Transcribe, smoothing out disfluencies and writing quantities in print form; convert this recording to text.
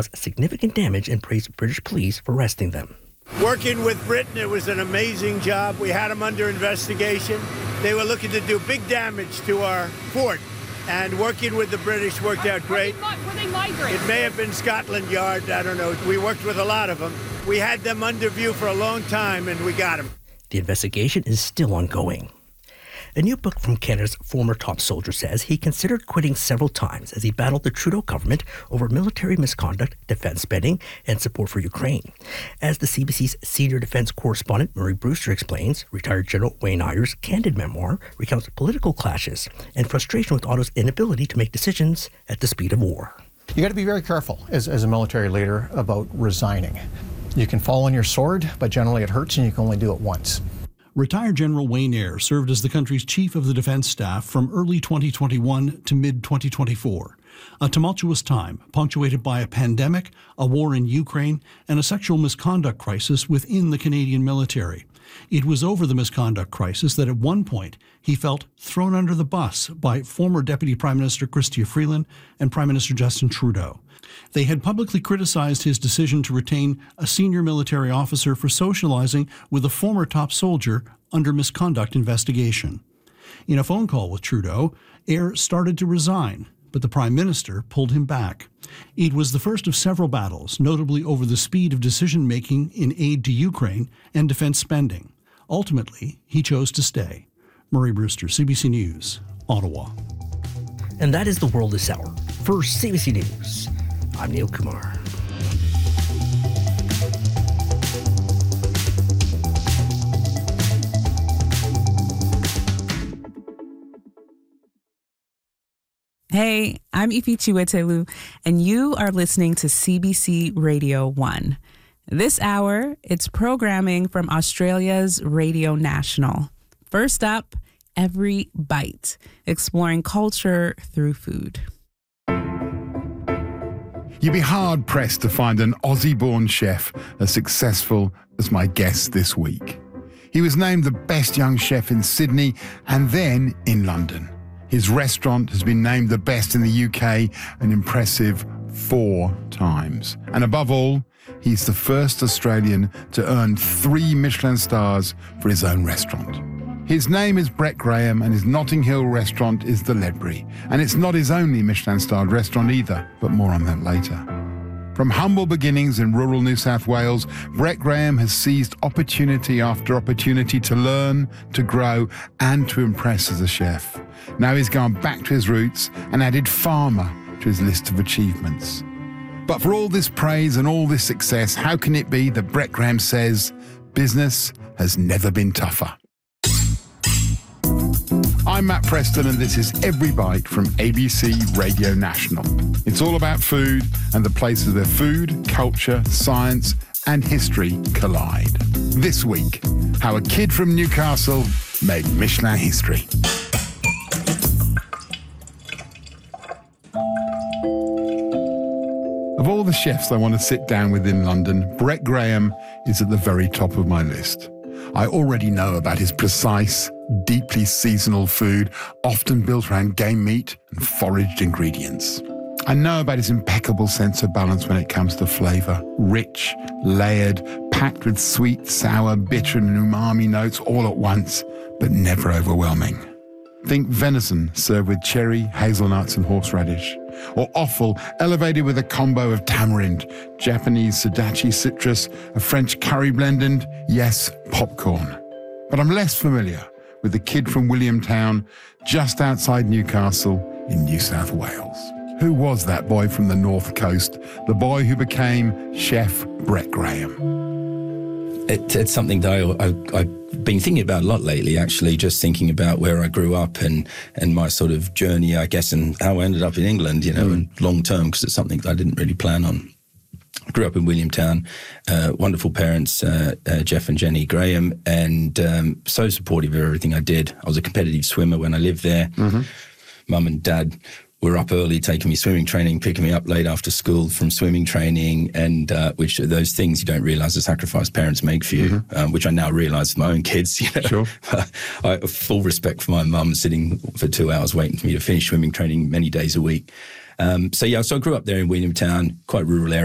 caused significant damage and praised British police for arresting them. Working with Britain, it was an amazing job. We had them under investigation. They were looking to do big damage to our fort. And working with the British worked out great. Were they migrants? It may have been Scotland Yard. I don't know. We worked with a lot of them. We had them under view for a long time, and we got them. The investigation is still ongoing. A new book from Canada's former top soldier says he considered quitting several times as he battled the Trudeau government over military misconduct, defense spending, and support for Ukraine. As the CBC's senior defense correspondent Murray Brewster explains, retired General Wayne Eyer's candid memoir recounts political clashes and frustration with Otto's inability to make decisions at the speed of war. You got to be very careful as a military leader about resigning. You can fall on your sword, but generally it hurts and you can only do it once. Retired General Wayne Eyre served as the country's chief of the defense staff from early 2021 to mid-2024. A tumultuous time, punctuated by a pandemic, a war in Ukraine, and a sexual misconduct crisis within the Canadian military. It was over the misconduct crisis that at one point he felt thrown under the bus by former Deputy Prime Minister Chrystia Freeland and Prime Minister Justin Trudeau. They had publicly criticized his decision to retain a senior military officer for socializing with a former top soldier under misconduct investigation. In a phone call with Trudeau, Eyre started to resign, but the Prime Minister pulled him back. It was the first of several battles, notably over the speed of decision-making in aid to Ukraine and defense spending. Ultimately, he chose to stay. Murray Brewster, CBC News, Ottawa. And that is the world this hour. For CBC News, I'm Neil Kumar. Hey, I'm Ifi Chiwetelu, and you are listening to CBC Radio 1. This hour, it's programming from Australia's Radio National. First up, Every Bite, exploring culture through food. You'd be hard-pressed to find an Aussie-born chef as successful as my guest this week. He was named the best young chef in Sydney and then in London. His restaurant has been named the best in the UK an impressive 4 times. And above all, he's the first Australian to earn 3 Michelin stars for his own restaurant. His name is Brett Graham and his Notting Hill restaurant is the Ledbury. And it's not his only Michelin-starred restaurant either, but more on that later. From humble beginnings in rural New South Wales, Brett Graham has seized opportunity after opportunity to learn, to grow, and to impress as a chef. Now he's gone back to his roots and added farmer to his list of achievements. But for all this praise and all this success, how can it be that Brett Graham says business has never been tougher? I'm Matt Preston and this is Every Bite from ABC Radio National. It's all about food and the places where food, culture, science and history collide. This week, how a kid from Newcastle made Michelin history. Of all the chefs I want to sit down with in London, Brett Graham is at the very top of my list. I already know about his precise, deeply seasonal food, often built around game meat and foraged ingredients. I know about his impeccable sense of balance when it comes to flavour. Rich, layered, packed with sweet, sour, bitter and umami notes all at once, but never overwhelming. Think venison served with cherry, hazelnuts and horseradish. Or offal elevated with a combo of tamarind, Japanese sudachi citrus, a French curry blend and, yes, popcorn. But I'm less familiar with the kid from Williamtown, just outside Newcastle in New South Wales. Who was that boy from the North Coast, the boy who became Chef Brett Graham? It's something that I've been thinking about a lot lately, actually, just thinking about where I grew up and my sort of journey, I guess, and how I ended up in England, and long term, because it's something that I didn't really plan on. I grew up in Williamtown, wonderful parents, Jeff and Jenny Graham, and so supportive of everything I did. I was a competitive swimmer when I lived there. Mum and Dad were up early taking me swimming training, picking me up late after school from swimming training, and which are those things you don't realise the sacrifice parents make for you, which I now realise with my own kids. Sure. I have full respect for my mum sitting for 2 hours waiting for me to finish swimming training many days a week. So I grew up there in Williamtown, quite rural area.